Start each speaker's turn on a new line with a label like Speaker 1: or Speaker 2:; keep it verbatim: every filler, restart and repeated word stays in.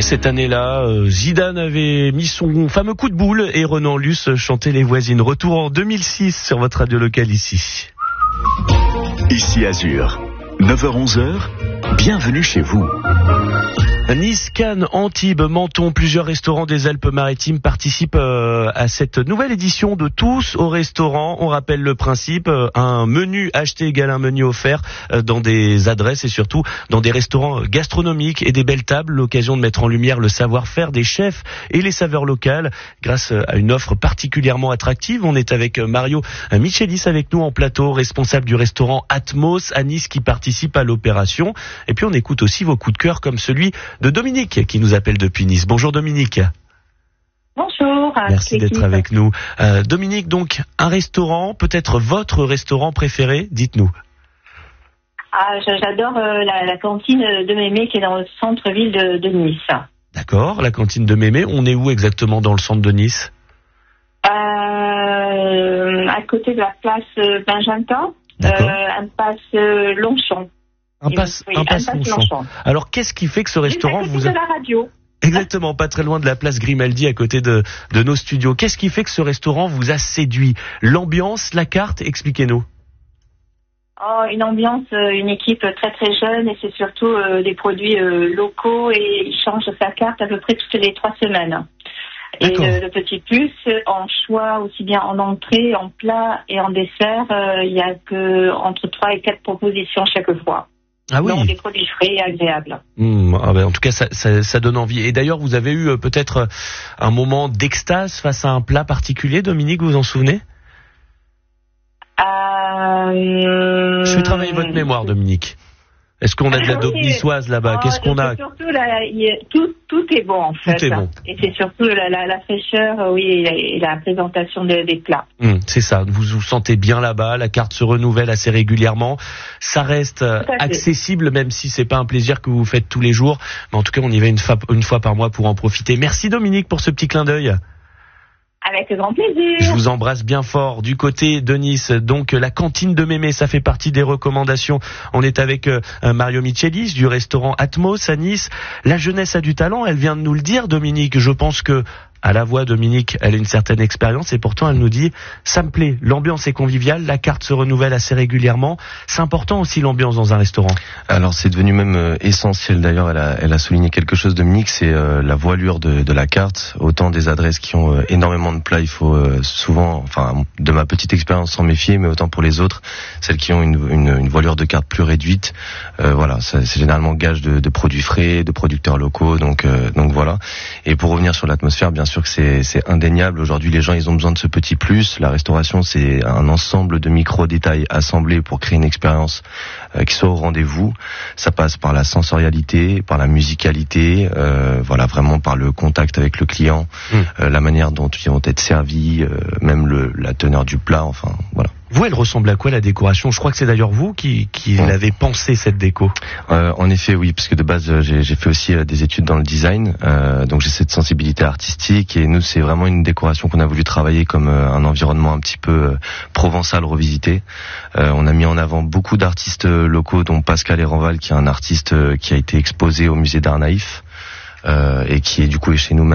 Speaker 1: Ouais, cette année-là, euh, Zidane avait mis son fameux coup de boule et Renan Luce chantait Les Voisines. Retour en deux mille six sur votre radio locale ici.
Speaker 2: Ici Azur, neuf heures onze heures, bienvenue chez vous.
Speaker 1: Nice, Cannes, Antibes, Menton, plusieurs restaurants des Alpes-Maritimes participent euh, à cette nouvelle édition de Tous au restaurant. On rappelle le principe, euh, un menu acheté égale un menu offert euh, dans des adresses et surtout dans des restaurants gastronomiques et des belles tables. L'occasion de mettre en lumière le savoir-faire des chefs et les saveurs locales grâce à une offre particulièrement attractive. On est avec Mario Michelis avec nous en plateau, responsable du restaurant Atmos à Nice qui participe à l'opération. Et puis on écoute aussi vos coups de cœur comme celui de Dominique qui nous appelle depuis Nice. Bonjour Dominique.
Speaker 3: Bonjour.
Speaker 1: Merci d'être avec nous. Euh, Dominique, donc un restaurant, peut-être votre restaurant préféré, dites-nous.
Speaker 3: Ah, j'adore euh, la, la cantine de Mémé qui est dans le centre-ville de, de Nice.
Speaker 1: D'accord, la cantine de Mémé. On est où exactement dans le centre de Nice?
Speaker 3: euh, À côté de la place Benjamin, euh, impasse Longchamp.
Speaker 1: Impasse,
Speaker 3: oui,
Speaker 1: impasse
Speaker 3: impasse
Speaker 1: Longchamp.
Speaker 3: Longchamp.
Speaker 1: Alors, qu'est-ce qui fait que ce restaurant vous a...
Speaker 3: de la radio.
Speaker 1: Exactement, pas très loin de la place Grimaldi, à côté de, de nos studios. Qu'est-ce qui fait que ce restaurant vous a séduit? L'ambiance, la carte? Expliquez-nous.
Speaker 3: Oh, une ambiance, une équipe très très jeune et c'est surtout euh, des produits euh, locaux et il change sa carte à peu près toutes les trois semaines. Et le, le petit plus, en choix, aussi bien en entrée, en plat et en dessert, euh, il y a que entre trois et quatre propositions chaque fois.
Speaker 1: Ah oui.
Speaker 3: Donc des produits frais et agréables.
Speaker 1: Mmh, ah ben en tout cas, ça, ça, ça donne envie. Et d'ailleurs, vous avez eu euh, peut-être euh, un moment d'extase face à un plat particulier, Dominique, vous vous en souvenez?
Speaker 3: euh...
Speaker 1: Je vais travailler votre mémoire, Dominique. Est-ce qu'on a de la dope niçoise là-bas? Qu'est-ce qu'on a?
Speaker 3: Surtout, la, y a, tout, tout est bon en fait.
Speaker 1: Tout est bon.
Speaker 3: Et c'est surtout la, la, la fraîcheur, oui, et la, et la présentation de, des plats.
Speaker 1: Mmh, c'est ça. Vous vous sentez bien là-bas. La carte se renouvelle assez régulièrement. Ça reste accessible, même si c'est pas un plaisir que vous faites tous les jours. Mais en tout cas, on y va une fois, une fois par mois pour en profiter. Merci Dominique pour ce petit clin d'œil.
Speaker 3: Avec grand plaisir.
Speaker 1: Je vous embrasse bien fort du côté de Nice. Donc la cantine de Mémé, ça fait partie des recommandations. On est avec euh, Mario Michelis du restaurant Atmos à Nice. La jeunesse a du talent, elle vient de nous le dire, Dominique. Je pense que à la voix, Dominique, elle a une certaine expérience et pourtant elle nous dit ça me plaît, l'ambiance est conviviale, la carte se renouvelle assez régulièrement. C'est important aussi l'ambiance dans un restaurant.
Speaker 4: Alors c'est devenu même euh, essentiel. D'ailleurs, elle a, elle a souligné quelque chose, Dominique, c'est euh, la voilure de, de la carte. Autant des adresses qui ont euh, énormément de plats, il faut euh, souvent, enfin de ma petite expérience s'en méfier, mais autant pour les autres, celles qui ont une, une, une voilure de carte plus réduite, euh, voilà, ça, c'est généralement gage de, de produits frais, de producteurs locaux, donc euh, donc voilà. Et pour revenir sur l'atmosphère, bien sûr sûr que c'est, c'est indéniable. Aujourd'hui, les gens, ils ont besoin de ce petit plus. La restauration, c'est un ensemble de micro-détails assemblés pour créer une expérience euh, qui soit au rendez-vous. Ça passe par la sensorialité, par la musicalité, euh, voilà, vraiment par le contact avec le client, mmh. euh, la manière dont ils vont être servis, euh, même le, la teneur du plat, enfin, voilà.
Speaker 1: Vous, elle ressemble à quoi la décoration? Je crois que c'est d'ailleurs vous qui, qui ouais. l'avez pensé cette déco.
Speaker 4: Euh, en effet, oui, parce que de base j'ai, j'ai fait aussi euh, des études dans le design, euh, donc j'ai cette sensibilité artistique et nous c'est vraiment une décoration qu'on a voulu travailler comme euh, un environnement un petit peu euh, provençal revisité. Euh, on a mis en avant beaucoup d'artistes locaux, dont Pascal Eranval, qui est un artiste euh, qui a été exposé au musée d'Art Naïf euh, et qui est du coup est chez nous.